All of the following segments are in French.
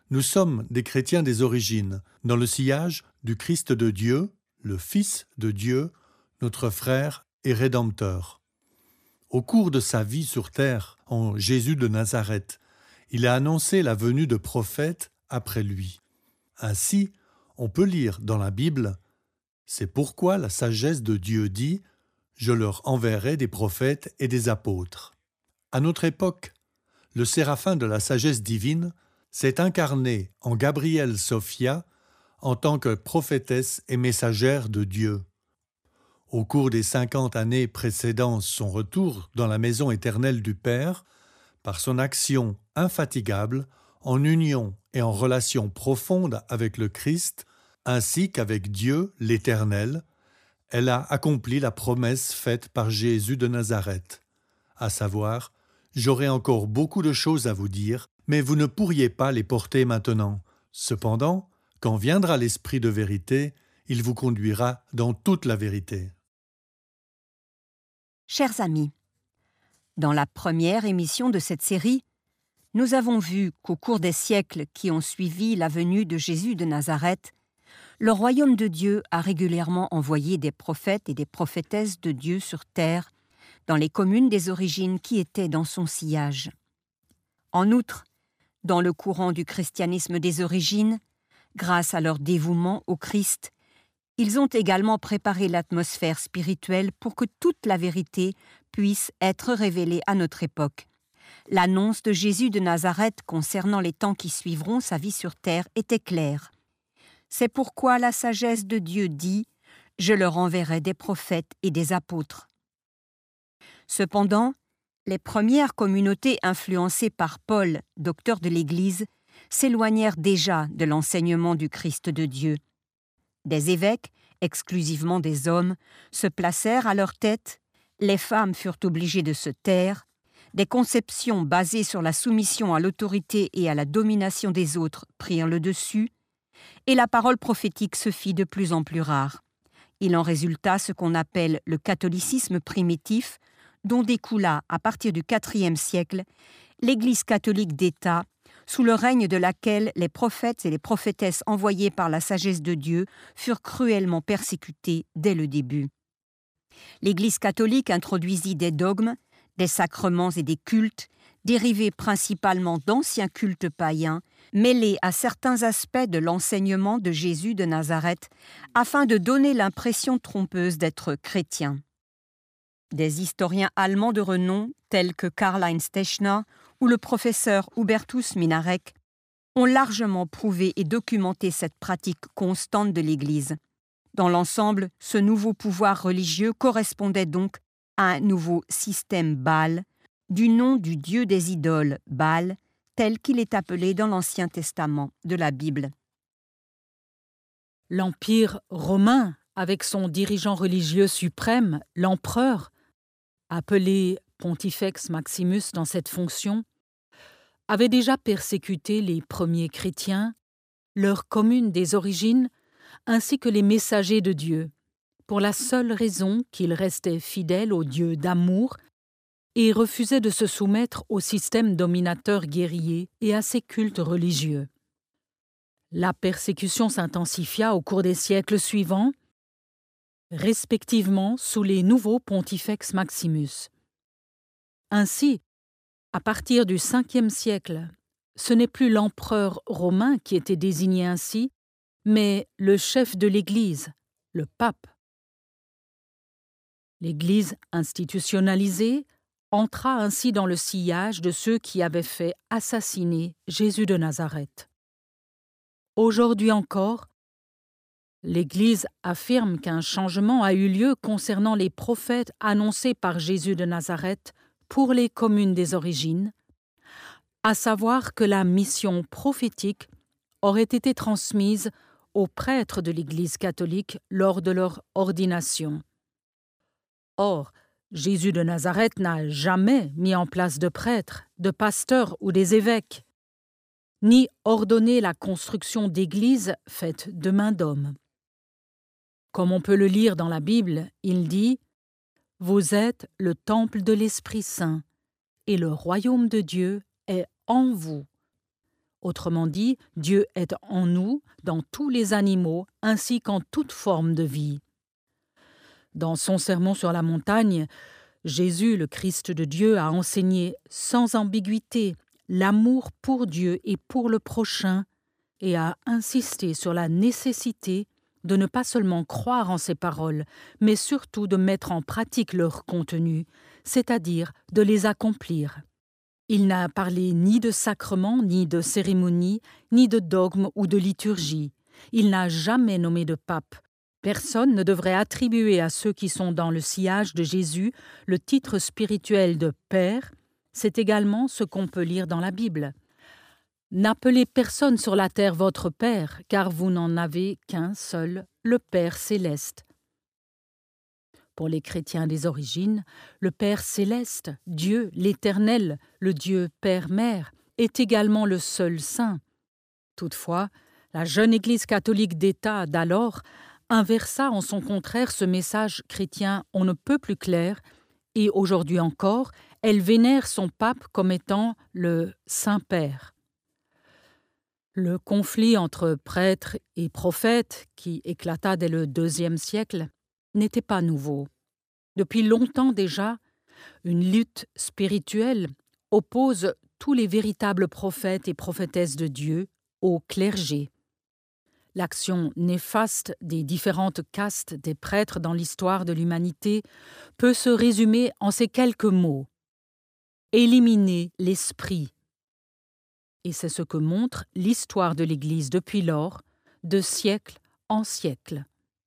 Nous sommes des chrétiens des origines, dans le sillage du Christ de Dieu, le Fils de Dieu, notre frère et Rédempteur. Au cours de sa vie sur terre, en Jésus de Nazareth, il a annoncé la venue de prophètes après lui. Ainsi, on peut lire dans la Bible « C'est pourquoi la sagesse de Dieu dit « Je leur enverrai des prophètes et des apôtres ». À notre époque, le séraphin de la sagesse divine s'est incarné en Gabrielle Sophia en tant que prophétesse et messagère de Dieu. Au cours des 50 années précédant son retour dans la maison éternelle du Père, par son action infatigable, en union et en relation profonde avec le Christ, ainsi qu'avec Dieu l'Éternel, elle a accompli la promesse faite par Jésus de Nazareth, à savoir « J'aurai encore beaucoup de choses à vous dire, mais vous ne pourriez pas les porter maintenant. Cependant, quand viendra l'Esprit de vérité, il vous conduira dans toute la vérité. » Chers amis, dans la première émission de cette série, nous avons vu qu'au cours des siècles qui ont suivi la venue de Jésus de Nazareth, le royaume de Dieu a régulièrement envoyé des prophètes et des prophétesses de Dieu sur terre, dans les communes des origines qui étaient dans son sillage. En outre, dans le courant du christianisme des origines, grâce à leur dévouement au Christ, ils ont également préparé l'atmosphère spirituelle pour que toute la vérité puisse être révélée à notre époque. L'annonce de Jésus de Nazareth concernant les temps qui suivront sa vie sur terre était claire. C'est pourquoi la sagesse de Dieu dit « Je leur enverrai des prophètes et des apôtres ». Cependant, les premières communautés influencées par Paul, docteur de l'Église, s'éloignèrent déjà de l'enseignement du Christ de Dieu. Des évêques, exclusivement des hommes, se placèrent à leur tête, les femmes furent obligées de se taire, des conceptions basées sur la soumission à l'autorité et à la domination des autres prirent le dessus, et la parole prophétique se fit de plus en plus rare. Il en résulta ce qu'on appelle le catholicisme primitif, dont découla, à partir du IVe siècle, l'Église catholique d'État, sous le règne de laquelle les prophètes et les prophétesses envoyés par la sagesse de Dieu furent cruellement persécutés dès le début. L'Église catholique introduisit des dogmes, des sacrements et des cultes, dérivés principalement d'anciens cultes païens, mêlés à certains aspects de l'enseignement de Jésus de Nazareth, afin de donner l'impression trompeuse d'être chrétien. Des historiens allemands de renom, tels que Karl-Heinz Techner ou le professeur Hubertus Minarek, ont largement prouvé et documenté cette pratique constante de l'Église. Dans l'ensemble, ce nouveau pouvoir religieux correspondait donc à un nouveau système Baal, du nom du dieu des idoles, Baal, tel qu'il est appelé dans l'Ancien Testament de la Bible. L'Empire romain, avec son dirigeant religieux suprême, l'empereur, appelé Pontifex Maximus dans cette fonction, avait déjà persécuté les premiers chrétiens, leurs communes des origines, ainsi que les messagers de Dieu, pour la seule raison qu'ils restaient fidèles au Dieu d'amour et refusaient de se soumettre au système dominateur guerrier et à ses cultes religieux. La persécution s'intensifia au cours des siècles suivants, respectivement sous les nouveaux Pontifex Maximus. Ainsi, à partir du Ve siècle, ce n'est plus l'empereur romain qui était désigné ainsi, mais le chef de l'Église, le pape. L'Église institutionnalisée entra ainsi dans le sillage de ceux qui avaient fait assassiner Jésus de Nazareth. Aujourd'hui encore, l'Église affirme qu'un changement a eu lieu concernant les prophètes annoncés par Jésus de Nazareth pour les communes des origines, à savoir que la mission prophétique aurait été transmise aux prêtres de l'Église catholique lors de leur ordination. Or, Jésus de Nazareth n'a jamais mis en place de prêtres, de pasteurs ou des évêques, ni ordonné la construction d'églises faites de main d'homme. Comme on peut le lire dans la Bible, il dit « Vous êtes le temple de l'Esprit Saint, et le royaume de Dieu est en vous ». Autrement dit, Dieu est en nous, dans tous les animaux, ainsi qu'en toute forme de vie. Dans son sermon sur la montagne, Jésus, le Christ de Dieu, a enseigné sans ambiguïté l'amour pour Dieu et pour le prochain et a insisté sur la nécessité de ne pas seulement croire en ses paroles, mais surtout de mettre en pratique leur contenu, c'est-à-dire de les accomplir. Il n'a parlé ni de sacrement, ni de cérémonie, ni de dogme ou de liturgie. Il n'a jamais nommé de pape. Personne ne devrait attribuer à ceux qui sont dans le sillage de Jésus le titre spirituel de Père. C'est également ce qu'on peut lire dans la Bible. N'appelez personne sur la terre votre Père, car vous n'en avez qu'un seul, le Père céleste. Pour les chrétiens des origines, le Père céleste, Dieu l'Éternel, le Dieu Père-Mère, est également le seul saint. Toutefois, la jeune Église catholique d'État d'alors inversa en son contraire ce message chrétien on ne peut plus clair, et aujourd'hui encore, elle vénère son pape comme étant le Saint-Père. Le conflit entre prêtres et prophètes, qui éclata dès le IIe siècle, n'était pas nouveau. Depuis longtemps déjà, une lutte spirituelle oppose tous les véritables prophètes et prophétesses de Dieu au clergé. L'action néfaste des différentes castes des prêtres dans l'histoire de l'humanité peut se résumer en ces quelques mots : éliminer l'esprit. Et c'est ce que montre l'histoire de l'Église depuis lors, de siècle en siècle.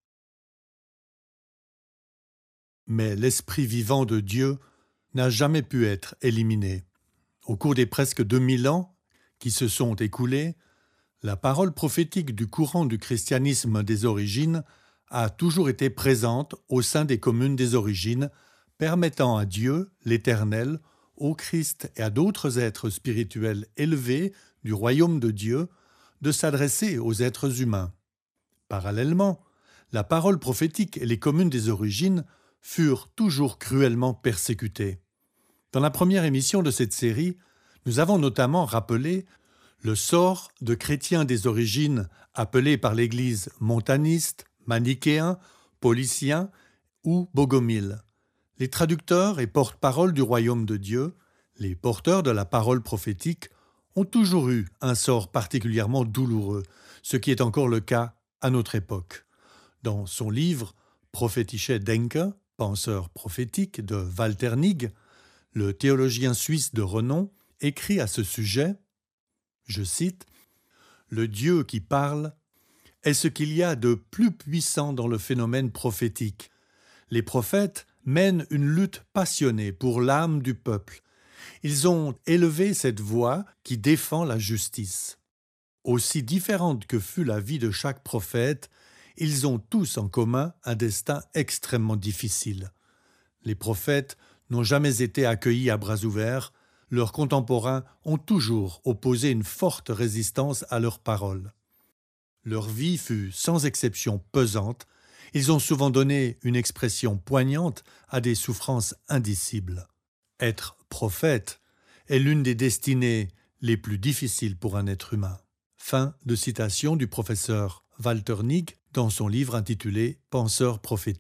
Mais l'esprit vivant de Dieu n'a jamais pu être éliminé. Au cours des presque 2000 ans qui se sont écoulés, la parole prophétique du courant du christianisme des origines a toujours été présente au sein des communes des origines, permettant à Dieu, l'Éternel, au Christ et à d'autres êtres spirituels élevés du royaume de Dieu de s'adresser aux êtres humains. Parallèlement, la parole prophétique et les communes des origines furent toujours cruellement persécutées. Dans la première émission de cette série, nous avons notamment rappelé le sort de chrétiens des origines appelés par l'Église montanistes, manichéens, pauliciens ou bogomiles. Les traducteurs et porte-parole du royaume de Dieu, les porteurs de la parole prophétique, ont toujours eu un sort particulièrement douloureux, ce qui est encore le cas à notre époque. Dans son livre « Prophetische Denke », penseur prophétique de Walter Nigg, le théologien suisse de renom écrit à ce sujet, je cite, « Le Dieu qui parle est ce qu'il y a de plus puissant dans le phénomène prophétique. Les prophètes mènent une lutte passionnée pour l'âme du peuple. Ils ont élevé cette voix qui défend la justice. Aussi différente que fut la vie de chaque prophète, ils ont tous en commun un destin extrêmement difficile. Les prophètes n'ont jamais été accueillis à bras ouverts, leurs contemporains ont toujours opposé une forte résistance à leurs paroles. Leur vie fut sans exception pesante, ils ont souvent donné une expression poignante à des souffrances indicibles. Être prophète est l'une des destinées les plus difficiles pour un être humain. Fin de citation du professeur Walter Nigg dans son livre intitulé « Penseur prophétique ».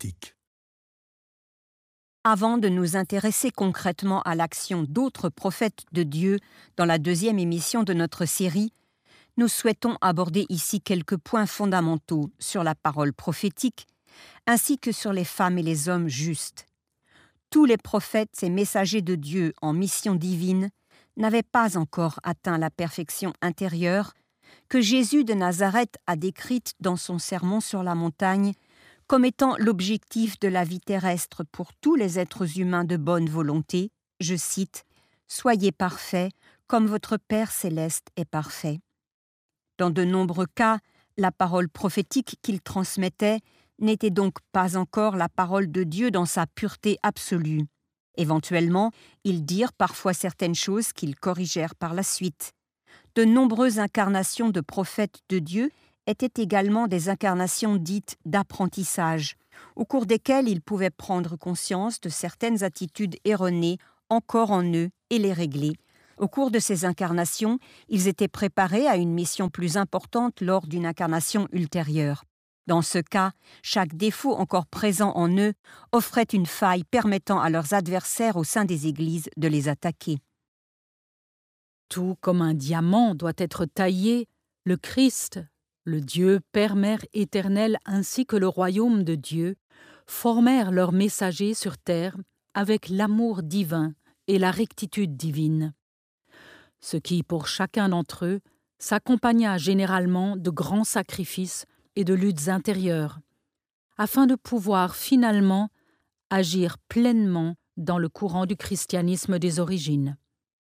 Avant de nous intéresser concrètement à l'action d'autres prophètes de Dieu dans la deuxième émission de notre série, nous souhaitons aborder ici quelques points fondamentaux sur la parole prophétique, ainsi que sur les femmes et les hommes justes. Tous les prophètes et messagers de Dieu en mission divine n'avaient pas encore atteint la perfection intérieure que Jésus de Nazareth a décrite dans son sermon sur la montagne comme étant l'objectif de la vie terrestre pour tous les êtres humains de bonne volonté, je cite, « Soyez parfaits comme votre Père céleste est parfait ». Dans de nombreux cas, la parole prophétique qu'il transmettait n'était donc pas encore la parole de Dieu dans sa pureté absolue. Éventuellement, ils dirent parfois certaines choses qu'ils corrigèrent par la suite. De nombreuses incarnations de prophètes de Dieu étaient également des incarnations dites d'apprentissage, au cours desquelles ils pouvaient prendre conscience de certaines attitudes erronées encore en eux et les régler, Au cours de ces incarnations, ils étaient préparés à une mission plus importante lors d'une incarnation ultérieure. Dans ce cas, chaque défaut encore présent en eux offrait une faille permettant à leurs adversaires au sein des églises de les attaquer. Tout comme un diamant doit être taillé, le Christ, le Dieu Père Mère éternel ainsi que le royaume de Dieu formèrent leurs messagers sur terre avec l'amour divin et la rectitude divine. Ce qui, pour chacun d'entre eux, s'accompagna généralement de grands sacrifices et de luttes intérieures, afin de pouvoir finalement agir pleinement dans le courant du christianisme des origines.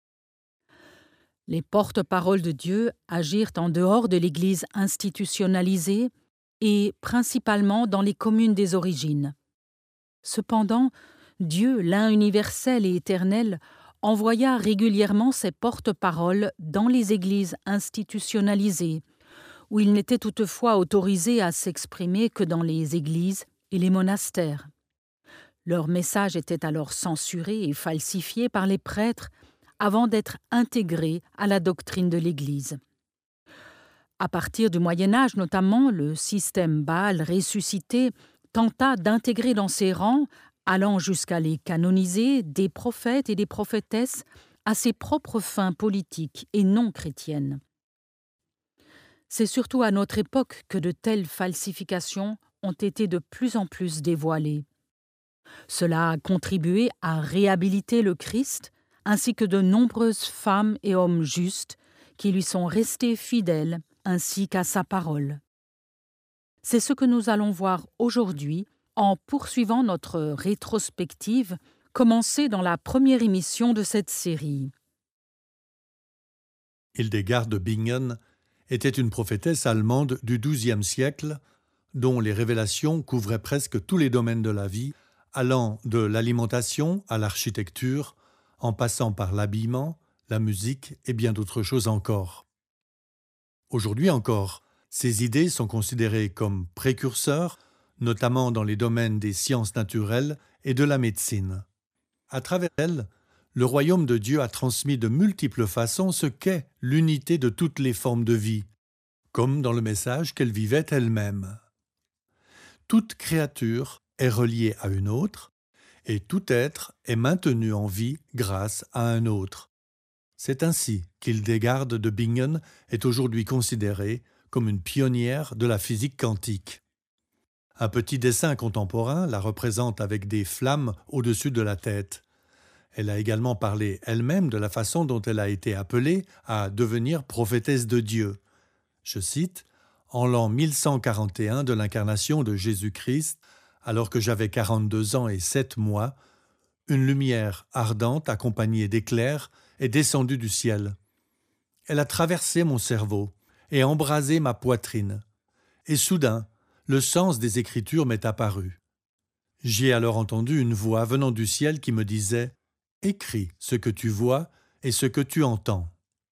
Les porte-paroles de Dieu agirent en dehors de l'Église institutionnalisée et principalement dans les communes des origines. Cependant, Dieu, l'un universel et éternel, envoya régulièrement ses porte-paroles dans les églises institutionnalisées, où ils n'étaient toutefois autorisés à s'exprimer que dans les églises et les monastères. Leur message était alors censuré et falsifié par les prêtres avant d'être intégré à la doctrine de l'Église. À partir du Moyen Âge notamment, le système Baal ressuscité tenta d'intégrer dans ses rangs, allant jusqu'à les canoniser, des prophètes et des prophétesses à ses propres fins politiques et non chrétiennes. C'est surtout à notre époque que de telles falsifications ont été de plus en plus dévoilées. Cela a contribué à réhabiliter le Christ, ainsi que de nombreuses femmes et hommes justes qui lui sont restés fidèles, ainsi qu'à sa parole. C'est ce que nous allons voir aujourd'hui en poursuivant notre rétrospective commencée dans la première émission de cette série. Hildegard de Bingen était une prophétesse allemande du XIIe siècle dont les révélations couvraient presque tous les domaines de la vie, allant de l'alimentation à l'architecture, en passant par l'habillement, la musique et bien d'autres choses encore. Aujourd'hui encore, ces idées sont considérées comme précurseurs, notamment dans les domaines des sciences naturelles et de la médecine. À travers elles, le royaume de Dieu a transmis de multiples façons ce qu'est l'unité de toutes les formes de vie, comme dans le message qu'elle vivait elle-même. Toute créature est reliée à une autre, et tout être est maintenu en vie grâce à un autre. C'est ainsi qu'Hildegard de Bingen est aujourd'hui considérée comme une pionnière de la physique quantique. Un petit dessin contemporain la représente avec des flammes au-dessus de la tête. Elle a également parlé elle-même de la façon dont elle a été appelée à devenir prophétesse de Dieu. Je cite, « En l'an 1141 de l'incarnation de Jésus-Christ, alors que j'avais 42 ans et 7 mois, une lumière ardente accompagnée d'éclairs est descendue du ciel. Elle a traversé mon cerveau et embrasé ma poitrine. Et soudain, le sens des Écritures m'est apparu. J'ai alors entendu une voix venant du ciel qui me disait « Écris ce que tu vois et ce que tu entends. »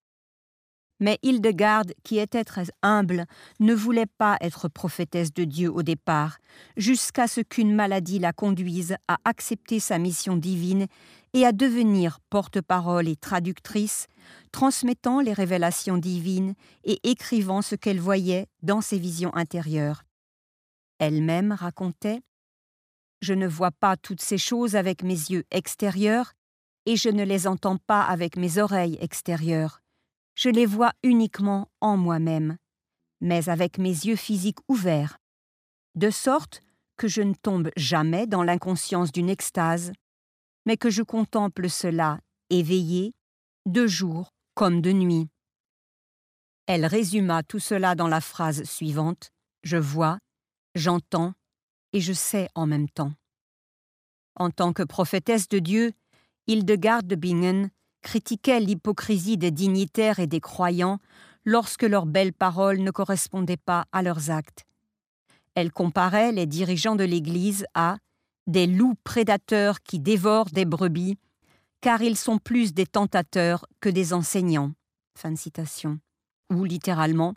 Mais Hildegard, qui était très humble, ne voulait pas être prophétesse de Dieu au départ, jusqu'à ce qu'une maladie la conduise à accepter sa mission divine et à devenir porte-parole et traductrice, transmettant les révélations divines et écrivant ce qu'elle voyait dans ses visions intérieures. Elle-même racontait « Je ne vois pas toutes ces choses avec mes yeux extérieurs et je ne les entends pas avec mes oreilles extérieures. Je les vois uniquement en moi-même, mais avec mes yeux physiques ouverts, de sorte que je ne tombe jamais dans l'inconscience d'une extase, mais que je contemple cela éveillé, de jour comme de nuit. » Elle résuma tout cela dans la phrase suivante « Je vois, j'entends et je sais en même temps. » En tant que prophétesse de Dieu, Hildegard de Bingen critiquait l'hypocrisie des dignitaires et des croyants lorsque leurs belles paroles ne correspondaient pas à leurs actes. Elle comparait les dirigeants de l'Église à « des loups prédateurs qui dévorent des brebis, car ils sont plus des tentateurs que des enseignants. » Fin de citation. Ou littéralement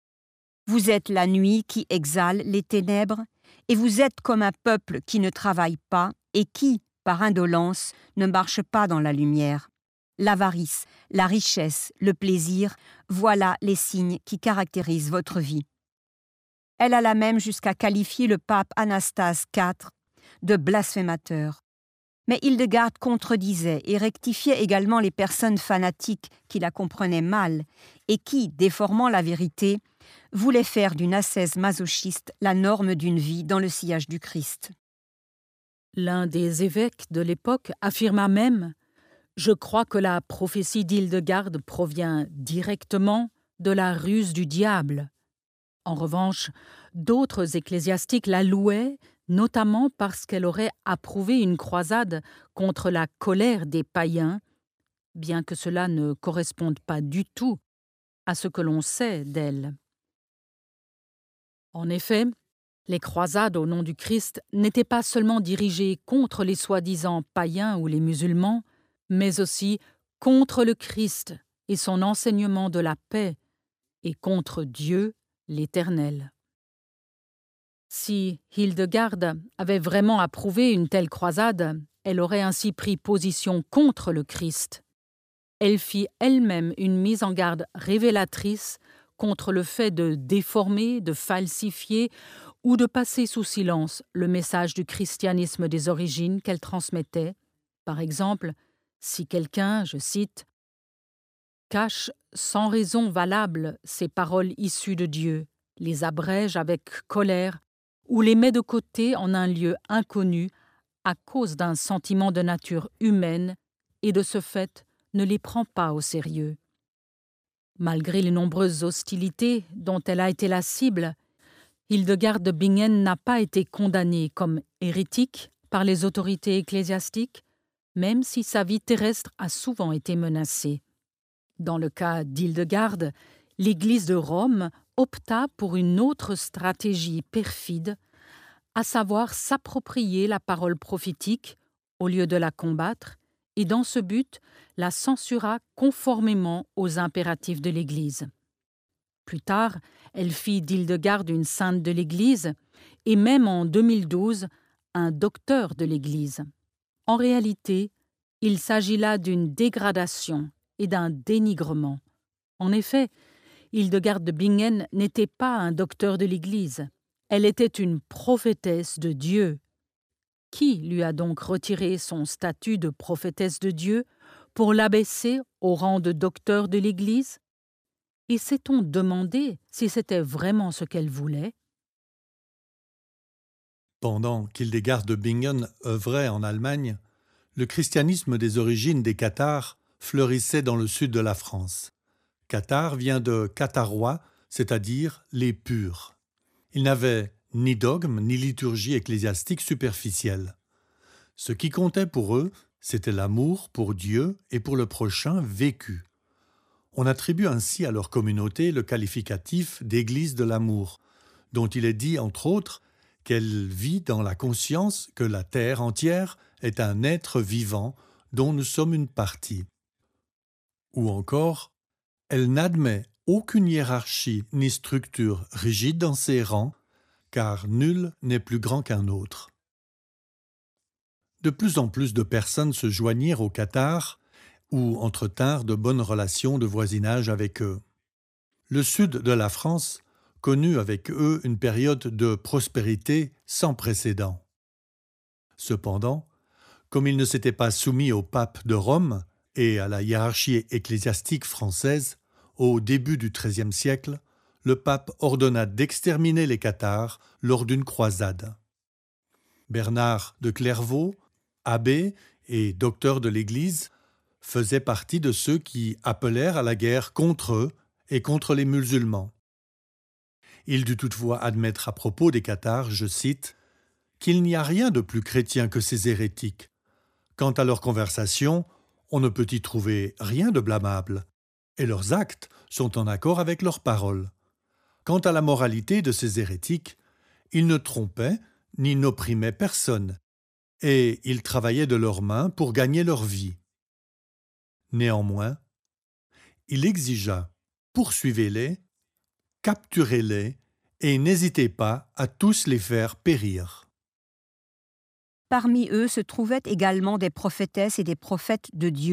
« Vous êtes la nuit qui exhale les ténèbres, et vous êtes comme un peuple qui ne travaille pas et qui, par indolence, ne marche pas dans la lumière. L'avarice, la richesse, le plaisir, voilà les signes qui caractérisent votre vie. Elle alla même jusqu'à qualifier le pape Anastase IV de blasphémateur. Mais Hildegarde contredisait et rectifiait également les personnes fanatiques qui la comprenaient mal et qui, déformant la vérité, voulaient faire d'une ascèse masochiste la norme d'une vie dans le sillage du Christ. L'un des évêques de l'époque affirma même « Je crois que la prophétie d'Hildegarde provient directement de la ruse du diable ». En revanche, d'autres ecclésiastiques la louaient, notamment parce qu'elle aurait approuvé une croisade contre la colère des païens, bien que cela ne corresponde pas du tout à ce que l'on sait d'elle. En effet, les croisades au nom du Christ n'étaient pas seulement dirigées contre les soi-disant païens ou les musulmans, mais aussi contre le Christ et son enseignement de la paix, et contre Dieu, l'Éternel. Si Hildegarde avait vraiment approuvé une telle croisade, elle aurait ainsi pris position contre le Christ. Elle fit elle-même une mise en garde révélatrice contre le fait de déformer, de falsifier ou de passer sous silence le message du christianisme des origines qu'elle transmettait. Par exemple, si quelqu'un, je cite, « cache sans raison valable ces paroles issues de Dieu, les abrège avec colère ou les met de côté en un lieu inconnu à cause d'un sentiment de nature humaine et de ce fait ne les prend pas au sérieux. » Malgré les nombreuses hostilités dont elle a été la cible, Hildegarde de Bingen n'a pas été condamnée comme hérétique par les autorités ecclésiastiques, même si sa vie terrestre a souvent été menacée. Dans le cas d'Hildegarde, l'Église de Rome opta pour une autre stratégie perfide, à savoir s'approprier la parole prophétique au lieu de la combattre, et dans ce but, la censura conformément aux impératifs de l'Église. Plus tard, elle fit d'Hildegarde une sainte de l'Église, et même en 2012, un docteur de l'Église. En réalité, il s'agit là d'une dégradation et d'un dénigrement. En effet, Hildegarde de Bingen n'était pas un docteur de l'Église. Elle était une prophétesse de Dieu. Qui lui a donc retiré son statut de prophétesse de Dieu pour l'abaisser au rang de docteur de l'Église? Et s'est-on demandé si c'était vraiment ce qu'elle voulait? Pendant qu'Hildegard de Bingen œuvrait en Allemagne, le christianisme des origines des Cathares fleurissait dans le sud de la France. Cathare vient de catharois, c'est-à-dire les purs. Ils n'avaient ni dogme ni liturgie ecclésiastique superficielle. Ce qui comptait pour eux, c'était l'amour pour Dieu et pour le prochain vécu. On attribue ainsi à leur communauté le qualificatif d'église de l'amour, dont il est dit, entre autres, qu'elle vit dans la conscience que la terre entière est un être vivant dont nous sommes une partie. Ou encore, elle n'admet aucune hiérarchie ni structure rigide dans ses rangs, car nul n'est plus grand qu'un autre. De plus en plus de personnes se joignirent aux cathares ou entretinrent de bonnes relations de voisinage avec eux. Le sud de la France connut avec eux une période de prospérité sans précédent. Cependant, comme ils ne s'étaient pas soumis au pape de Rome et à la hiérarchie ecclésiastique française, au début du XIIIe siècle, le pape ordonna d'exterminer les cathares lors d'une croisade. Bernard de Clairvaux, abbé et docteur de l'Église, faisait partie de ceux qui appelèrent à la guerre contre eux et contre les musulmans. Il dut toutefois admettre à propos des cathares, je cite, « qu'il n'y a rien de plus chrétien que ces hérétiques. Quant à leur conversation, on ne peut y trouver rien de blâmable, et leurs actes sont en accord avec leurs paroles. Quant à la moralité de ces hérétiques, ils ne trompaient ni n'opprimaient personne, et ils travaillaient de leurs mains pour gagner leur vie. Néanmoins, il exigea « poursuivez-les, capturez-les et n'hésitez pas à tous les faire périr. » Parmi eux se trouvaient également des prophétesses et des prophètes de Dieu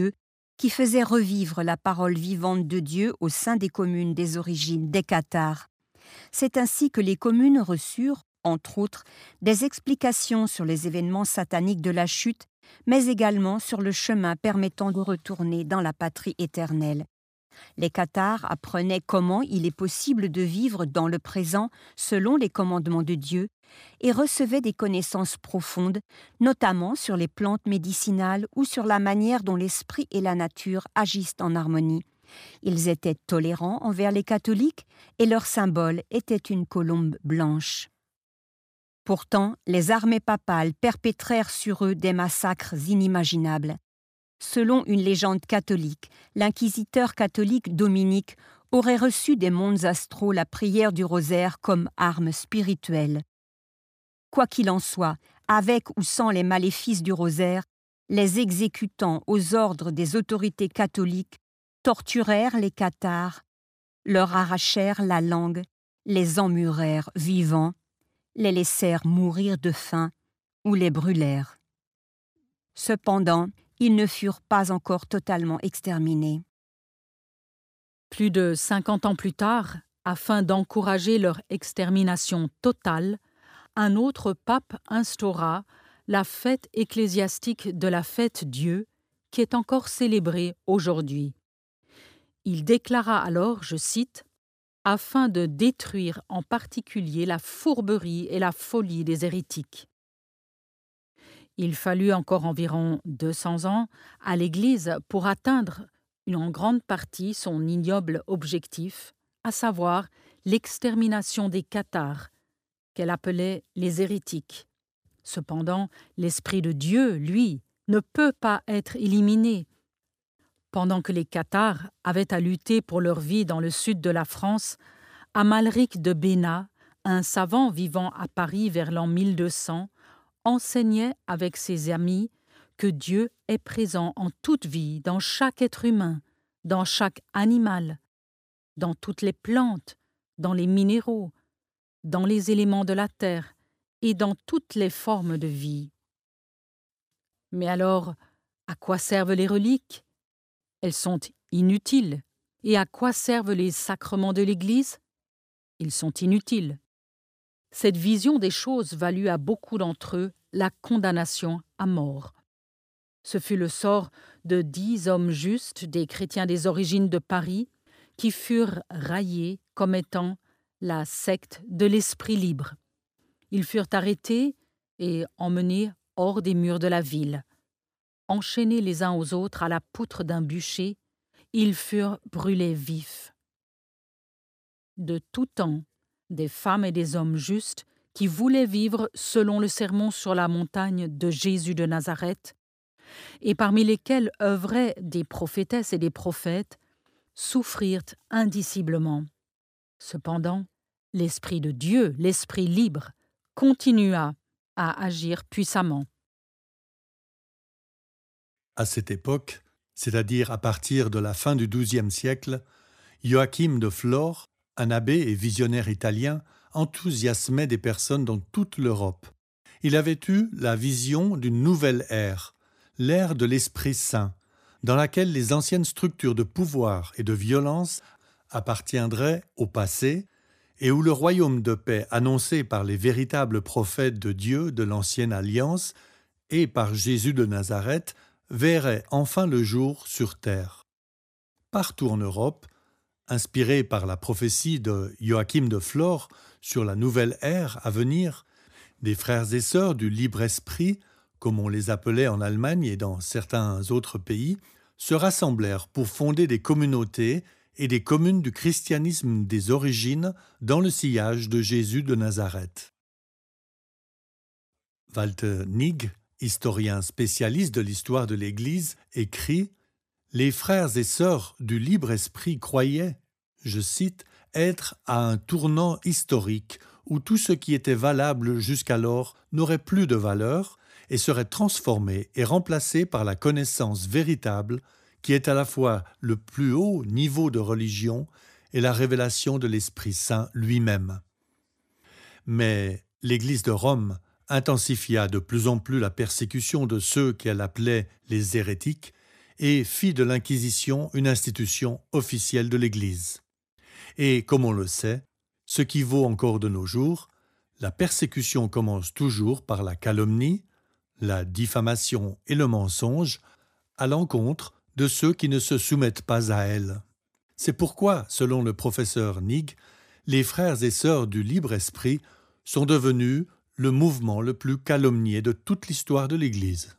qui faisait revivre la parole vivante de Dieu au sein des communes des origines des cathares. C'est ainsi que les communes reçurent, entre autres, des explications sur les événements sataniques de la chute, mais également sur le chemin permettant de retourner dans la patrie éternelle. Les cathares apprenaient comment il est possible de vivre dans le présent selon les commandements de Dieu et recevaient des connaissances profondes, notamment sur les plantes médicinales ou sur la manière dont l'esprit et la nature agissent en harmonie. Ils étaient tolérants envers les catholiques et leur symbole était une colombe blanche. Pourtant, les armées papales perpétrèrent sur eux des massacres inimaginables. Selon une légende catholique, l'inquisiteur catholique Dominique aurait reçu des mondes astraux la prière du rosaire comme arme spirituelle. Quoi qu'il en soit, avec ou sans les maléfices du rosaire, les exécutants aux ordres des autorités catholiques torturèrent les cathares, leur arrachèrent la langue, les emmurèrent vivants, les laissèrent mourir de faim ou les brûlèrent. Cependant, ils ne furent pas encore totalement exterminés. Plus de 50 ans plus tard, afin d'encourager leur extermination totale, un autre pape instaura la fête ecclésiastique de la fête Dieu, qui est encore célébrée aujourd'hui. Il déclara alors, je cite, « afin de détruire en particulier la fourberie et la folie des hérétiques ». Il fallut encore environ 200 ans à l'Église pour atteindre en grande partie son ignoble objectif, à savoir l'extermination des cathares, qu'elle appelait les hérétiques. Cependant, l'Esprit de Dieu, lui, ne peut pas être éliminé. Pendant que les cathares avaient à lutter pour leur vie dans le sud de la France, Amalric de Bénat, un savant vivant à Paris vers l'an 1200, enseignait avec ses amis que Dieu est présent en toute vie, dans chaque être humain, dans chaque animal, dans toutes les plantes, dans les minéraux, dans les éléments de la terre et dans toutes les formes de vie. Mais alors, à quoi servent les reliques ? Elles sont inutiles. Et à quoi servent les sacrements de l'Église ? Ils sont inutiles. Cette vision des choses valut à beaucoup d'entre eux la condamnation à mort. Ce fut le sort de 10 hommes justes des chrétiens des origines de Paris qui furent raillés comme étant la secte de l'esprit libre. Ils furent arrêtés et emmenés hors des murs de la ville. Enchaînés les uns aux autres à la poutre d'un bûcher, ils furent brûlés vifs. De tout temps, des femmes et des hommes justes qui voulaient vivre selon le sermon sur la montagne de Jésus de Nazareth, et parmi lesquels œuvraient des prophétesses et des prophètes, souffrirent indiciblement. Cependant, l'Esprit de Dieu, l'Esprit libre, continua à agir puissamment. À cette époque, c'est-à-dire à partir de la fin du XIIe siècle, Joachim de Flore, un abbé et visionnaire italien, enthousiasmait des personnes dans toute l'Europe. Il avait eu la vision d'une nouvelle ère, l'ère de l'Esprit Saint, dans laquelle les anciennes structures de pouvoir et de violence appartiendraient au passé et où le royaume de paix annoncé par les véritables prophètes de Dieu de l'Ancienne Alliance et par Jésus de Nazareth verrait enfin le jour sur terre. Partout en Europe, inspiré par la prophétie de Joachim de Flore sur la nouvelle ère à venir, des frères et sœurs du libre esprit, comme on les appelait en Allemagne et dans certains autres pays, se rassemblèrent pour fonder des communautés et des communes du christianisme des origines dans le sillage de Jésus de Nazareth. Walter Nigg, historien spécialiste de l'histoire de l'Église, écrit « Les frères et sœurs du libre esprit croyaient, je cite, être à un tournant historique où tout ce qui était valable jusqu'alors n'aurait plus de valeur et serait transformé et remplacé par la connaissance véritable qui est à la fois le plus haut niveau de religion et la révélation de l'Esprit Saint lui-même. » Mais l'Église de Rome intensifia de plus en plus la persécution de ceux qu'elle appelait les hérétiques et fit de l'Inquisition une institution officielle de l'Église. Et, comme on le sait, ce qui vaut encore de nos jours, la persécution commence toujours par la calomnie, la diffamation et le mensonge à l'encontre de ceux qui ne se soumettent pas à elle. C'est pourquoi, selon le professeur Nigg, les frères et sœurs du libre esprit sont devenus le mouvement le plus calomnié de toute l'histoire de l'Église.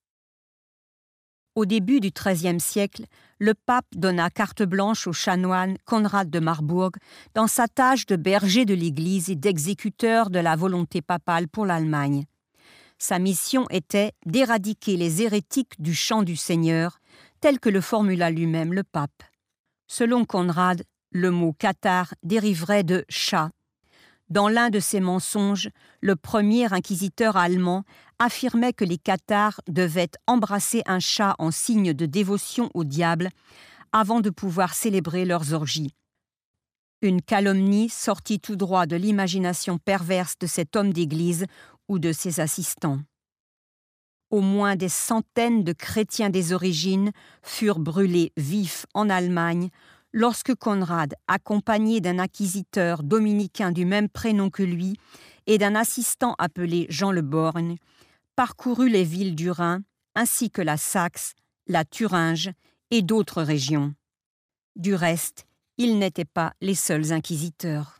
Au début du XIIIe siècle, le pape donna carte blanche au chanoine Conrad de Marbourg dans sa tâche de berger de l'Église et d'exécuteur de la volonté papale pour l'Allemagne. Sa mission était d'éradiquer les hérétiques du chant du Seigneur, tel que le formula lui-même le pape. Selon Conrad, le mot cathare dériverait de chat. Dans l'un de ses mensonges, le premier inquisiteur allemand affirmait que les cathares devaient embrasser un chat en signe de dévotion au diable avant de pouvoir célébrer leurs orgies. Une calomnie sortie tout droit de l'imagination perverse de cet homme d'église ou de ses assistants. Au moins des centaines de chrétiens des origines furent brûlés vifs en Allemagne lorsque Conrad, accompagné d'un inquisiteur dominicain du même prénom que lui et d'un assistant appelé Jean le Borgne, parcourut les villes du Rhin ainsi que la Saxe, la Thuringe et d'autres régions. Du reste, ils n'étaient pas les seuls inquisiteurs.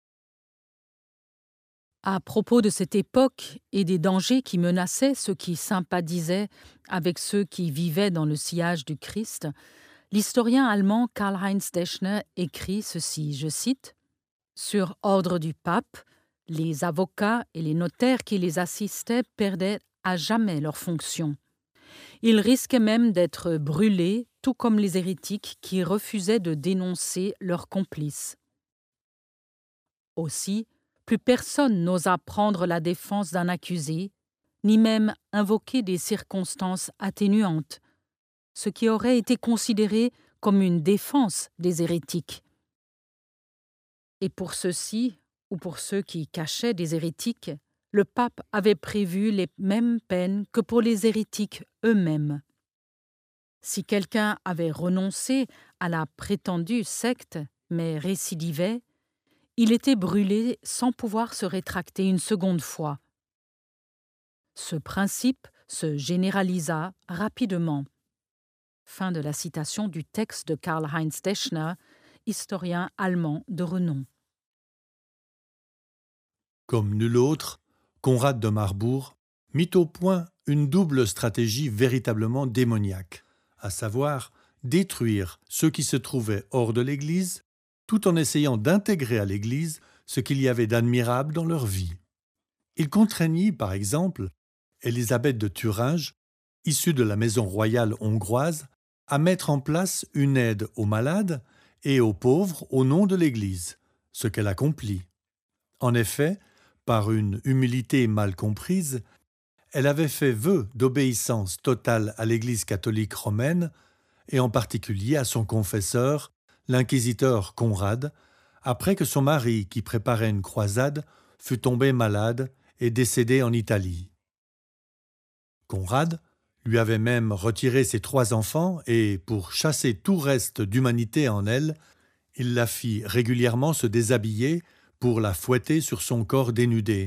À propos de cette époque et des dangers qui menaçaient ceux qui sympathisaient avec ceux qui vivaient dans le sillage du Christ, l'historien allemand Karl-Heinz Deschner écrit ceci, je cite, « Sur ordre du pape, les avocats et les notaires qui les assistaient perdaient à jamais leurs fonctions. Ils risquaient même d'être brûlés, tout comme les hérétiques qui refusaient de dénoncer leurs complices. Aussi, plus personne n'osa prendre la défense d'un accusé, ni même invoquer des circonstances atténuantes, ce qui aurait été considéré comme une défense des hérétiques. Et pour ceux-ci, ou pour ceux qui cachaient des hérétiques, le pape avait prévu les mêmes peines que pour les hérétiques eux-mêmes. Si quelqu'un avait renoncé à la prétendue secte, mais récidivait, il était brûlé sans pouvoir se rétracter une seconde fois. Ce principe se généralisa rapidement. Fin de la citation du texte de Karl-Heinz Deschner, historien allemand de renom. Comme nul autre, Conrad de Marbourg mit au point une double stratégie véritablement démoniaque, à savoir détruire ceux qui se trouvaient hors de l'Église, tout en essayant d'intégrer à l'Église ce qu'il y avait d'admirable dans leur vie. Il contraignit, par exemple, Élisabeth de Thuringe, issue de la maison royale hongroise, à mettre en place une aide aux malades et aux pauvres au nom de l'Église, ce qu'elle accomplit. En effet, par une humilité mal comprise, elle avait fait vœu d'obéissance totale à l'Église catholique romaine et en particulier à son confesseur, l'inquisiteur Conrad, après que son mari, qui préparait une croisade, fut tombé malade et décédé en Italie. Conrad lui avait même retiré ses 3 enfants et, pour chasser tout reste d'humanité en elle, il la fit régulièrement se déshabiller pour la fouetter sur son corps dénudé.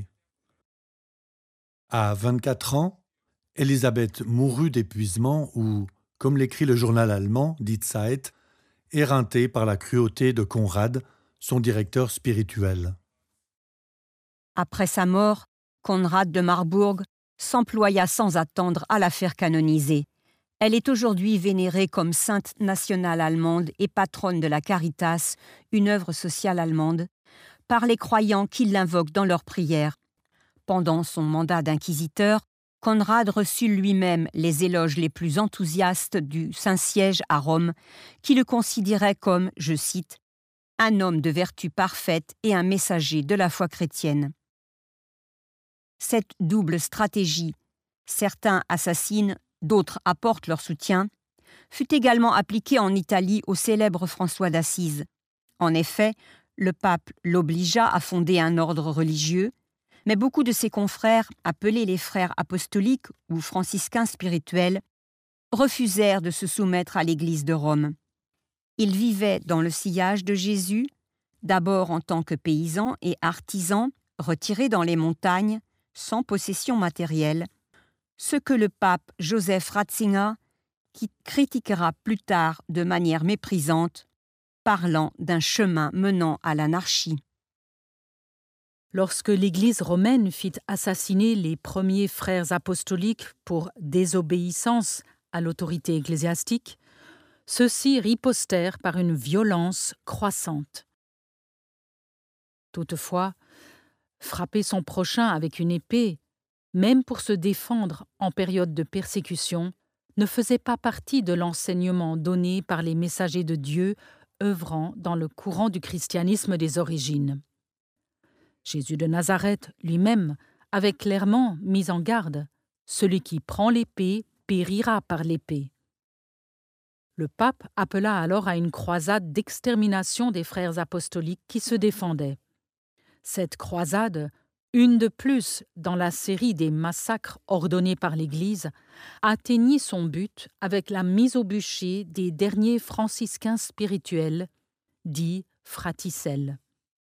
À 24 ans, Élisabeth mourut d'épuisement ou, comme l'écrit le journal allemand Die Zeit, éreintée par la cruauté de Conrad, son directeur spirituel. Après sa mort, Conrad de Marbourg s'employa sans attendre à la faire canoniser. Elle est aujourd'hui vénérée comme sainte nationale allemande et patronne de la Caritas, une œuvre sociale allemande, par les croyants qui l'invoquent dans leurs prières. Pendant son mandat d'inquisiteur, Conrad reçut lui-même les éloges les plus enthousiastes du Saint-Siège à Rome, qui le considérait comme, je cite, « un homme de vertu parfaite et un messager de la foi chrétienne ». Cette double stratégie, certains assassinent, d'autres apportent leur soutien, fut également appliquée en Italie au célèbre François d'Assise. En effet, le pape l'obligea à fonder un ordre religieux, mais beaucoup de ses confrères, appelés les frères apostoliques ou franciscains spirituels, refusèrent de se soumettre à l'Église de Rome. Ils vivaient dans le sillage de Jésus, d'abord en tant que paysans et artisans retirés dans les montagnes, sans possession matérielle, ce que le pape Joseph Ratzinger, qui critiquera plus tard de manière méprisante, parlant d'un chemin menant à l'anarchie. Lorsque l'Église romaine fit assassiner les premiers frères apostoliques pour désobéissance à l'autorité ecclésiastique, ceux-ci ripostèrent par une violence croissante. Toutefois, frapper son prochain avec une épée, même pour se défendre en période de persécution, ne faisait pas partie de l'enseignement donné par les messagers de Dieu œuvrant dans le courant du christianisme des origines. Jésus de Nazareth lui-même avait clairement mis en garde « Celui qui prend l'épée périra par l'épée ». Le pape appela alors à une croisade d'extermination des frères apostoliques qui se défendaient. Cette croisade, une de plus dans la série des massacres ordonnés par l'Église, atteignit son but avec la mise au bûcher des derniers franciscains spirituels, dits fraticelles.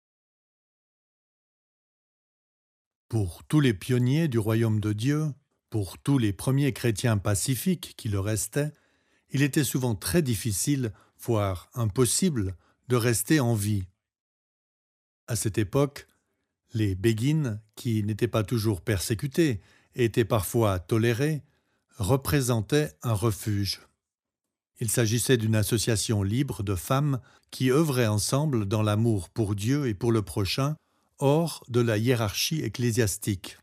Pour tous les pionniers du royaume de Dieu, pour tous les premiers chrétiens pacifiques qui le restaient, il était souvent très difficile, voire impossible, de rester en vie. À cette époque, les béguines, qui n'étaient pas toujours persécutés et étaient parfois tolérés, représentaient un refuge. Il s'agissait d'une association libre de femmes qui œuvraient ensemble dans l'amour pour Dieu et pour le prochain, hors de la hiérarchie ecclésiastique.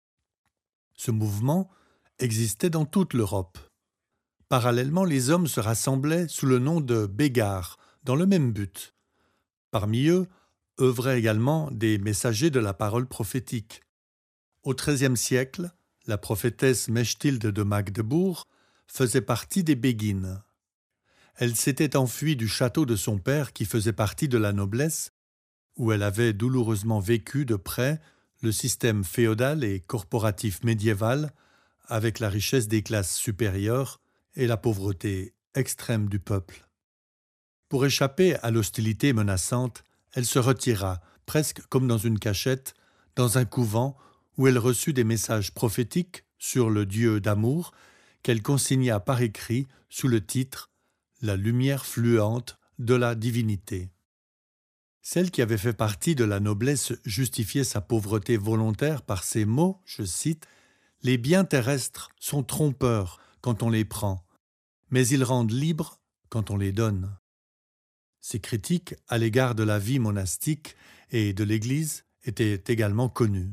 Ce mouvement existait dans toute l'Europe. Parallèlement, les hommes se rassemblaient sous le nom de bégards, dans le même but. Parmi eux, œuvraient également des messagers de la parole prophétique. Au XIIIe siècle, la prophétesse Mechtilde de Magdebourg faisait partie des béguines. Elle s'était enfuie du château de son père qui faisait partie de la noblesse, où elle avait douloureusement vécu de près le système féodal et corporatif médiéval, avec la richesse des classes supérieures et la pauvreté extrême du peuple. Pour échapper à l'hostilité menaçante, elle se retira, presque comme dans une cachette, dans un couvent où elle reçut des messages prophétiques sur le Dieu d'amour qu'elle consigna par écrit sous le titre « La lumière fluente de la divinité ». Celle qui avait fait partie de la noblesse justifiait sa pauvreté volontaire par ces mots, je cite, « Les biens terrestres sont trompeurs quand on les prend, mais ils rendent libres quand on les donne. » Ces critiques à l'égard de la vie monastique et de l'Église étaient également connues.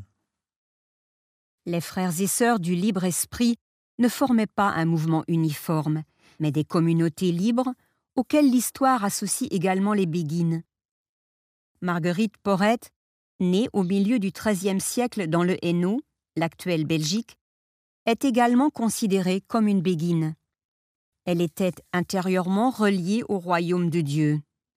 Les frères et sœurs du libre esprit ne formaient pas un mouvement uniforme, mais des communautés libres auxquelles l'histoire associe également les béguines. Marguerite Porret, née au milieu du XIIIe siècle dans le Hainaut, l'actuelle Belgique, est également considérée comme une béguine. Elle était intérieurement reliée au royaume de Dieu.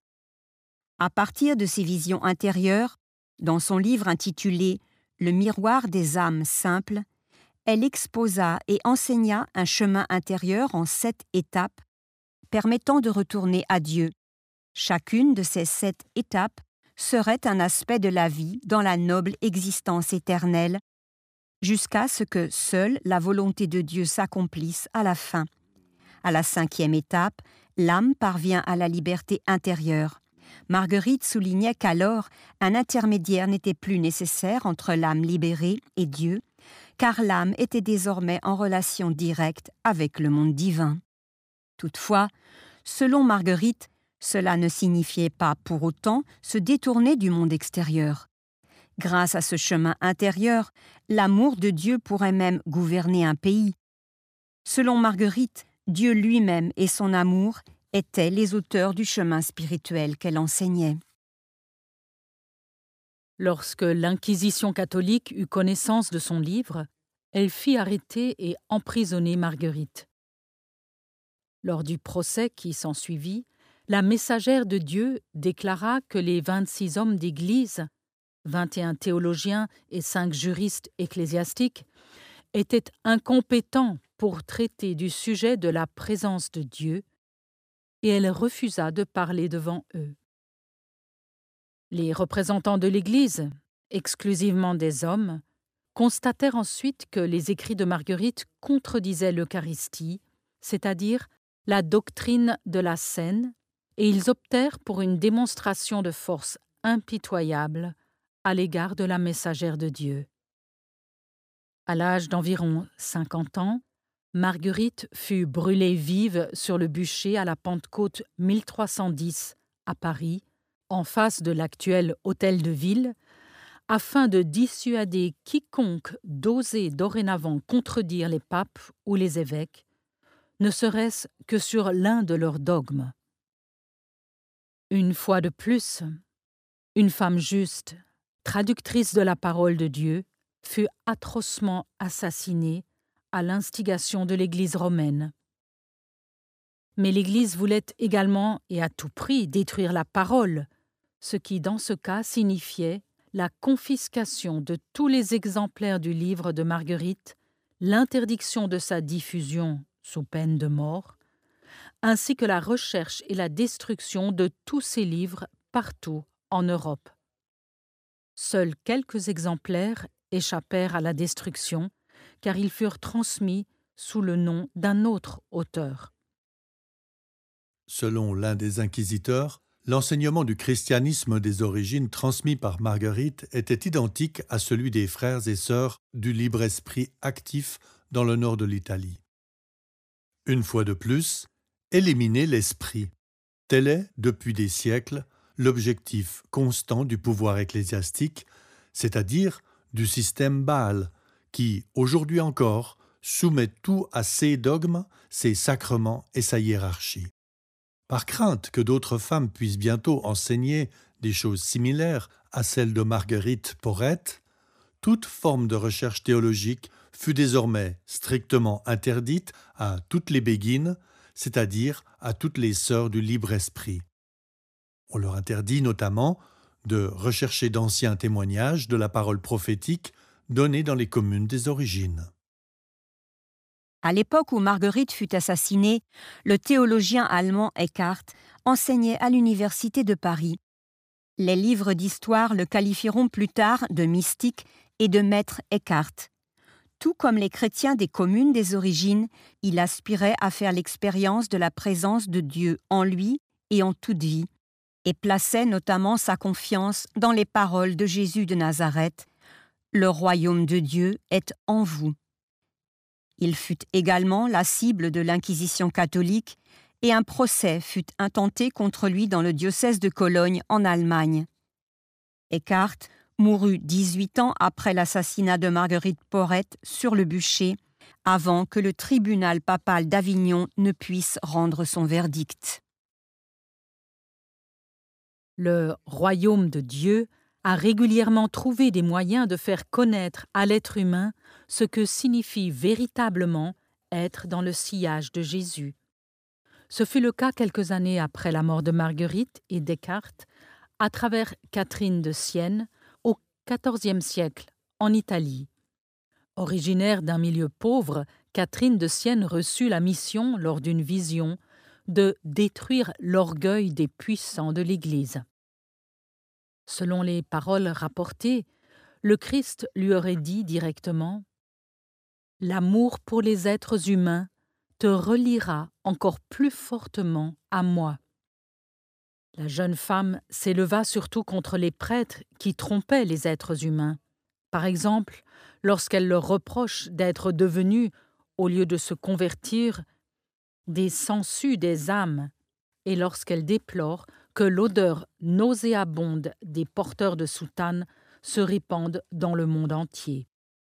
À partir de ses visions intérieures, dans son livre intitulé « Le miroir des âmes simples », elle exposa et enseigna un chemin intérieur en 7 étapes permettant de retourner à Dieu. Chacune de ces 7 étapes serait un aspect de la vie dans la noble existence éternelle, jusqu'à ce que seule la volonté de Dieu s'accomplisse à la fin. À la 5e étape, l'âme parvient à la liberté intérieure. Marguerite soulignait qu'alors, un intermédiaire n'était plus nécessaire entre l'âme libérée et Dieu, car l'âme était désormais en relation directe avec le monde divin. Toutefois, selon Marguerite, cela ne signifiait pas pour autant se détourner du monde extérieur. Grâce à ce chemin intérieur, l'amour de Dieu pourrait même gouverner un pays. Selon Marguerite, Dieu lui-même et son amour étaient les auteurs du chemin spirituel qu'elle enseignait. Lorsque l'Inquisition catholique eut connaissance de son livre, elle fit arrêter et emprisonner Marguerite. Lors du procès qui s'ensuivit, la messagère de Dieu déclara que les 26 hommes d'Église, 21 théologiens et 5 juristes ecclésiastiques, étaient incompétents pour traiter du sujet de la présence de Dieu, et elle refusa de parler devant eux. Les représentants de l'Église, exclusivement des hommes, constatèrent ensuite que les écrits de Marguerite contredisaient l'Eucharistie, c'est-à-dire la doctrine de la scène, et ils optèrent pour une démonstration de force impitoyable à l'égard de la messagère de Dieu. À l'âge d'environ 50 ans, Marguerite fut brûlée vive sur le bûcher à la Pentecôte 1310 à Paris, en face de l'actuel hôtel de ville, afin de dissuader quiconque d'oser dorénavant contredire les papes ou les évêques, ne serait-ce que sur l'un de leurs dogmes. Une fois de plus, une femme juste, traductrice de la parole de Dieu, fut atrocement assassinée à l'instigation de l'Église romaine. Mais l'Église voulait également et à tout prix détruire la parole, ce qui dans ce cas signifiait la confiscation de tous les exemplaires du livre de Marguerite, l'interdiction de sa diffusion sous peine de mort, ainsi que la recherche et la destruction de tous ses livres partout en Europe. Seuls quelques exemplaires échappèrent à la destruction, car ils furent transmis sous le nom d'un autre auteur. Selon l'un des inquisiteurs, l'enseignement du christianisme des origines transmis par Marguerite était identique à celui des frères et sœurs du libre-esprit actif dans le nord de l'Italie. Une fois de plus, éliminer l'esprit. Tel est, depuis des siècles, l'objectif constant du pouvoir ecclésiastique, c'est-à-dire du système Baal, qui, aujourd'hui encore, soumet tout à ses dogmes, ses sacrements et sa hiérarchie. Par crainte que d'autres femmes puissent bientôt enseigner des choses similaires à celles de Marguerite Porrette, toute forme de recherche théologique fut désormais strictement interdite à toutes les béguines, c'est-à-dire à toutes les sœurs du libre esprit. On leur interdit notamment de rechercher d'anciens témoignages de la parole prophétique donnée dans les communes des origines. À l'époque où Marguerite fut assassinée, le théologien allemand Eckhart enseignait à l'université de Paris. Les livres d'histoire le qualifieront plus tard de mystique et de maître Eckhart. Tout comme les chrétiens des communes des origines, il aspirait à faire l'expérience de la présence de Dieu en lui et en toute vie, et plaçait notamment sa confiance dans les paroles de Jésus de Nazareth. « Le royaume de Dieu est en vous ». Il fut également la cible de l'Inquisition catholique et un procès fut intenté contre lui dans le diocèse de Cologne en Allemagne. Eckhart mourut 18 ans après l'assassinat de Marguerite Porrette sur le bûcher, avant que le tribunal papal d'Avignon ne puisse rendre son verdict. Le royaume de Dieu a régulièrement trouvé des moyens de faire connaître à l'être humain ce que signifie véritablement être dans le sillage de Jésus. Ce fut le cas quelques années après la mort de Marguerite et Descartes, à travers Catherine de Sienne, au XIVe siècle, en Italie. Originaire d'un milieu pauvre, Catherine de Sienne reçut la mission, lors d'une vision, de détruire l'orgueil des puissants de l'Église. Selon les paroles rapportées, le Christ lui aurait dit directement « L'amour pour les êtres humains te reliera encore plus fortement à moi. » La jeune femme s'éleva surtout contre les prêtres qui trompaient les êtres humains. Par exemple, lorsqu'elle leur reproche d'être devenus, au lieu de se convertir, des sangsues des âmes, et lorsqu'elle déplore que l'odeur nauséabonde des porteurs de soutanes se répande dans le monde entier.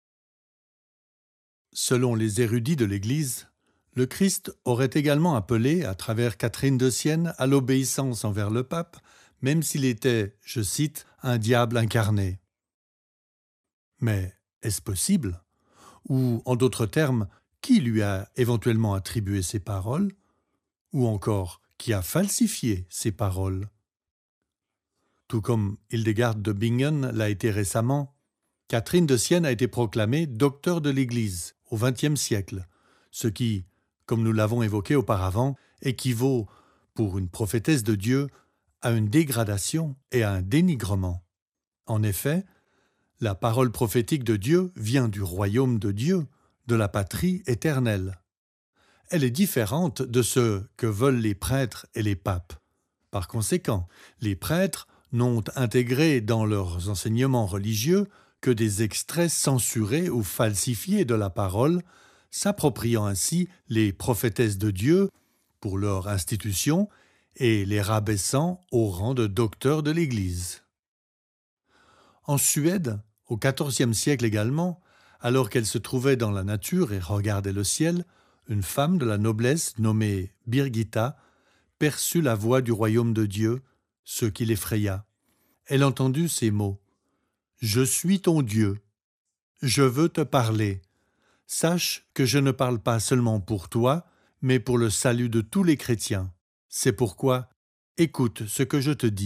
Selon les érudits de l'Église, le Christ aurait également appelé, à travers Catherine de Sienne, à l'obéissance envers le pape, même s'il était, je cite, un diable incarné. Mais est-ce possible? Ou, en d'autres termes, qui lui a éventuellement attribué ces paroles? Ou encore, qui a falsifié ces paroles? Tout comme Hildegarde de Bingen l'a été récemment, Catherine de Sienne a été proclamée docteur de l'Église, au XXe siècle, ce qui, comme nous l'avons évoqué auparavant, équivaut, pour une prophétesse de Dieu, à une dégradation et à un dénigrement. En effet, la parole prophétique de Dieu vient du royaume de Dieu, de la patrie éternelle. Elle est différente de ce que veulent les prêtres et les papes. Par conséquent, les prêtres n'ont intégré dans leurs enseignements religieux que des extraits censurés ou falsifiés de la parole, s'appropriant ainsi les prophétesses de Dieu pour leur institution et les rabaissant au rang de docteurs de l'Église. En Suède, au XIVe siècle également, alors qu'elle se trouvait dans la nature et regardait le ciel, une femme de la noblesse nommée Birgitta perçut la voix du royaume de Dieu, ce qui l'effraya. Elle entendit ces mots : « Je suis ton Dieu. Je veux te parler. Sache que je ne parle pas seulement pour toi, mais pour le salut de tous les chrétiens. C'est pourquoi, écoute ce que je te dis. »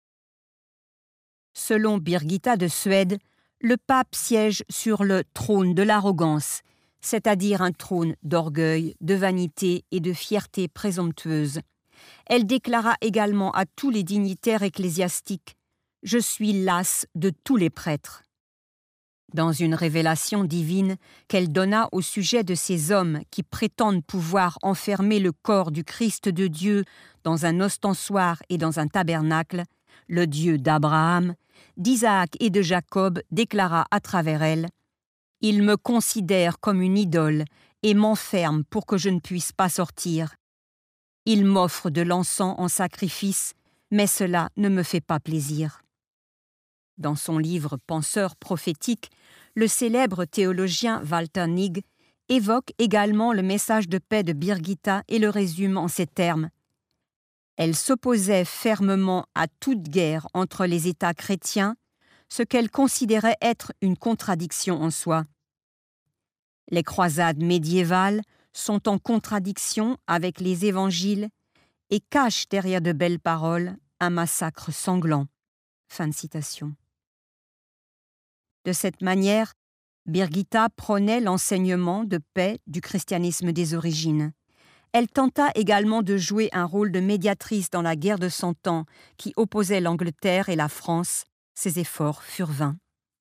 Selon Birgitta de Suède, le pape siège sur le trône de l'arrogance, c'est-à-dire un trône d'orgueil, de vanité et de fierté présomptueuse. Elle déclara également à tous les dignitaires ecclésiastiques « Je suis lasse de tous les prêtres ». Dans une révélation divine qu'elle donna au sujet de ces hommes qui prétendent pouvoir enfermer le corps du Christ de Dieu dans un ostensoir et dans un tabernacle, le Dieu d'Abraham, d'Isaac et de Jacob déclara à travers elle « Il me considère comme une idole et m'enferme pour que je ne puisse pas sortir. Il m'offre de l'encens en sacrifice, mais cela ne me fait pas plaisir. » Dans son livre Penseur prophétique, le célèbre théologien Walter Nigg évoque également le message de paix de Birgitta et le résume en ces termes. Elle s'opposait fermement à toute guerre entre les États chrétiens, ce qu'elle considérait être une contradiction en soi. Les croisades médiévales sont en contradiction avec les évangiles et cachent derrière de belles paroles un massacre sanglant. Fin de citation. De cette manière, Birgitta prônait l'enseignement de paix du christianisme des origines. Elle tenta également de jouer un rôle de médiatrice dans la guerre de Cent Ans qui opposait l'Angleterre et la France. Ses efforts furent vains.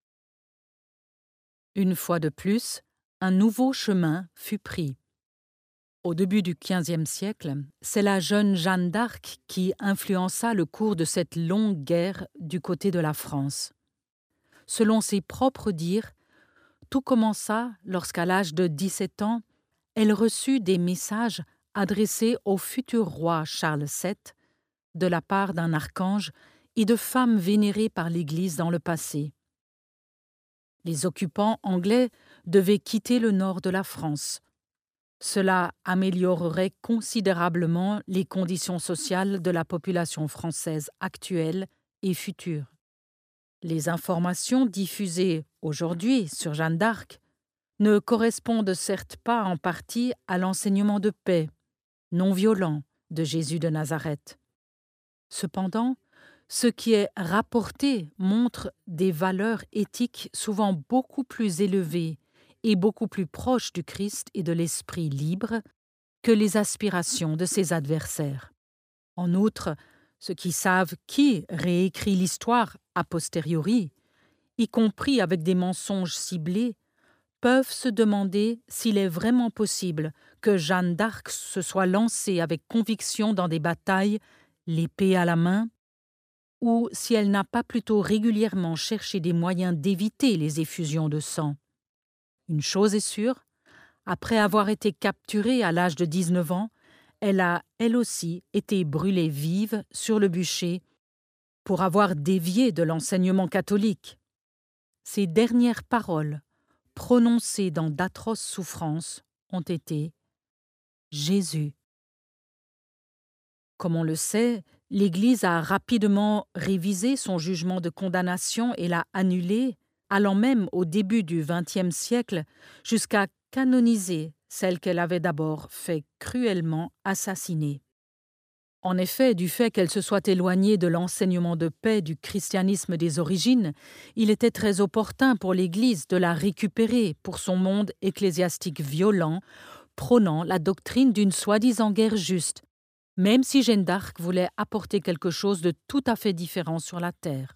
Une fois de plus, un nouveau chemin fut pris. Au début du XVe siècle, c'est la jeune Jeanne d'Arc qui influença le cours de cette longue guerre du côté de la France. Selon ses propres dires, tout commença lorsqu'à l'âge de 17 ans, elle reçut des messages adressés au futur roi Charles VII de la part d'un archange et de femmes vénérées par l'Église dans le passé. Les occupants anglais devaient quitter le nord de la France. Cela améliorerait considérablement les conditions sociales de la population française actuelle et future. Les informations diffusées aujourd'hui sur Jeanne d'Arc ne correspondent certes pas en partie à l'enseignement de paix, non violent, de Jésus de Nazareth. Cependant, ce qui est rapporté montre des valeurs éthiques souvent beaucoup plus élevées et beaucoup plus proches du Christ et de l'esprit libre que les aspirations de ses adversaires. En outre, ceux qui savent qui réécrit l'histoire a posteriori, y compris avec des mensonges ciblés, peuvent se demander s'il est vraiment possible que Jeanne d'Arc se soit lancée avec conviction dans des batailles, l'épée à la main, ou si elle n'a pas plutôt régulièrement cherché des moyens d'éviter les effusions de sang. Une chose est sûre, après avoir été capturée à l'âge de 19 ans, elle a, elle aussi, été brûlée vive sur le bûcher pour avoir dévié de l'enseignement catholique. Ses dernières paroles, prononcées dans d'atroces souffrances, ont été « Jésus ». Comme on le sait, l'Église a rapidement révisé son jugement de condamnation et l'a annulé, allant même au début du XXe siècle jusqu'à canoniser celle qu'elle avait d'abord fait cruellement assassiner. En effet, du fait qu'elle se soit éloignée de l'enseignement de paix du christianisme des origines, il était très opportun pour l'Église de la récupérer pour son monde ecclésiastique violent, prônant la doctrine d'une soi-disant guerre juste, même si Jeanne d'Arc voulait apporter quelque chose de tout à fait différent sur la terre.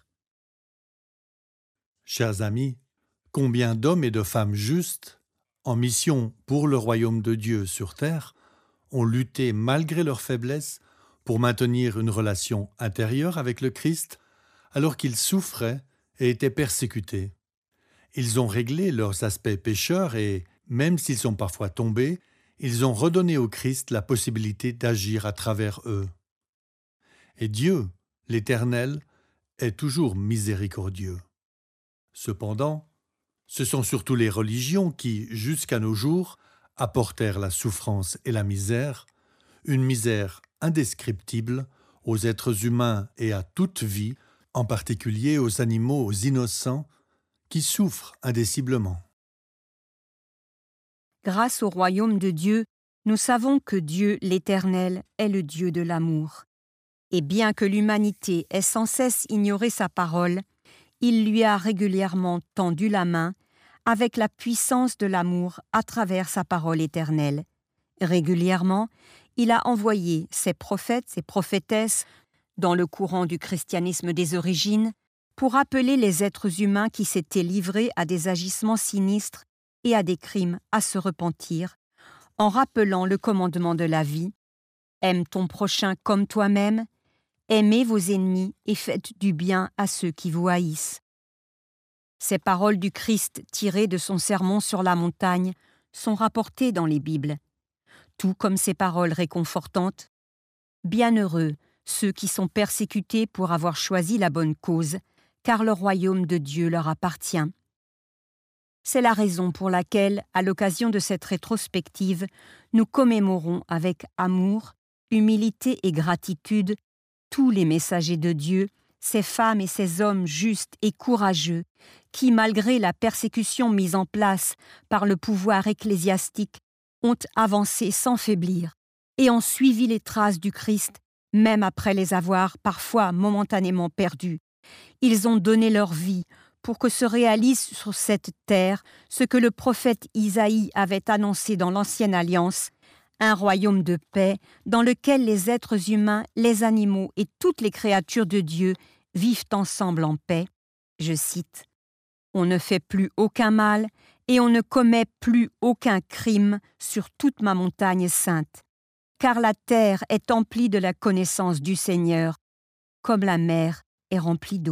Chers amis, combien d'hommes et de femmes justes, en mission pour le royaume de Dieu sur terre, ont lutté malgré leur faiblesse pour maintenir une relation intérieure avec le Christ alors qu'ils souffraient et étaient persécutés. Ils ont réglé leurs aspects pécheurs et, même s'ils sont parfois tombés, ils ont redonné au Christ la possibilité d'agir à travers eux. Et Dieu, l'Éternel, est toujours miséricordieux. Cependant, ce sont surtout les religions qui, jusqu'à nos jours, apportèrent la souffrance et la misère, une misère indescriptible aux êtres humains et à toute vie, en particulier aux animaux innocents qui souffrent indiciblement. Grâce au royaume de Dieu, nous savons que Dieu, l'Éternel, est le Dieu de l'amour. Et bien que l'humanité ait sans cesse ignoré sa parole, il lui a régulièrement tendu la main avec la puissance de l'amour à travers sa parole éternelle. Régulièrement, il a envoyé ses prophètes et prophétesses dans le courant du christianisme des origines pour appeler les êtres humains qui s'étaient livrés à des agissements sinistres et à des crimes à se repentir, en rappelant le commandement de la vie « Aime ton prochain comme toi-même », aimez vos ennemis et faites du bien à ceux qui vous haïssent. Ces paroles du Christ tirées de son sermon sur la montagne sont rapportées dans les Bibles, tout comme ces paroles réconfortantes. Bienheureux ceux qui sont persécutés pour avoir choisi la bonne cause, car le royaume de Dieu leur appartient. C'est la raison pour laquelle, à l'occasion de cette rétrospective, nous commémorons avec amour, humilité et gratitude tous les messagers de Dieu, ces femmes et ces hommes justes et courageux, qui, malgré la persécution mise en place par le pouvoir ecclésiastique, ont avancé sans faiblir et ont suivi les traces du Christ, même après les avoir parfois momentanément perdus. Ils ont donné leur vie pour que se réalise sur cette terre ce que le prophète Isaïe avait annoncé dans l'Ancienne Alliance, un royaume de paix dans lequel les êtres humains, les animaux et toutes les créatures de Dieu vivent ensemble en paix. Je cite « On ne fait plus aucun mal et on ne commet plus aucun crime sur toute ma montagne sainte, car la terre est emplie de la connaissance du Seigneur, comme la mer est remplie d'eau. »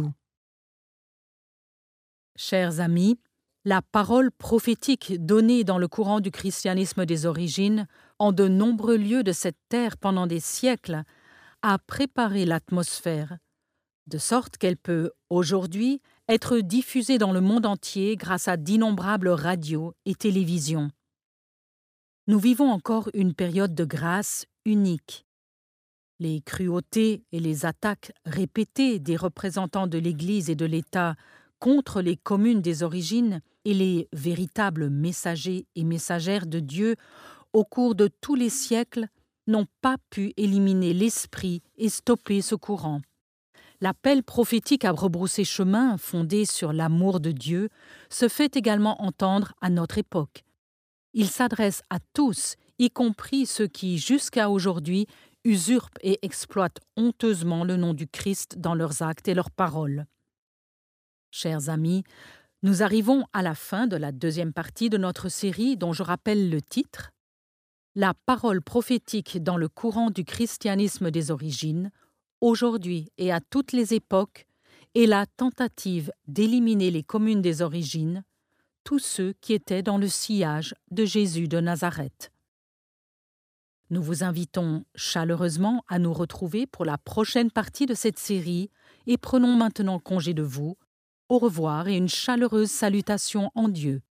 Chers amis, la parole prophétique donnée dans le courant du christianisme des origines, en de nombreux lieux de cette terre pendant des siècles, a préparé l'atmosphère, de sorte qu'elle peut, aujourd'hui, être diffusée dans le monde entier grâce à d'innombrables radios et télévisions. Nous vivons encore une période de grâce unique. Les cruautés et les attaques répétées des représentants de l'Église et de l'État contre les communes des origines et les véritables messagers et messagères de Dieu au cours de tous les siècles n'ont pas pu éliminer l'esprit et stopper ce courant. L'appel prophétique à rebrousser chemin, fondé sur l'amour de Dieu, se fait également entendre à notre époque. Il s'adresse à tous, y compris ceux qui, jusqu'à aujourd'hui, usurpent et exploitent honteusement le nom du Christ dans leurs actes et leurs paroles. Chers amis, nous arrivons à la fin de la deuxième partie de notre série dont je rappelle le titre « La parole prophétique dans le courant du christianisme des origines, aujourd'hui et à toutes les époques, et la tentative d'éliminer les communes des origines, tous ceux qui étaient dans le sillage de Jésus de Nazareth. » Nous vous invitons chaleureusement à nous retrouver pour la prochaine partie de cette série et prenons maintenant congé de vous. Au revoir et une chaleureuse salutation en Dieu.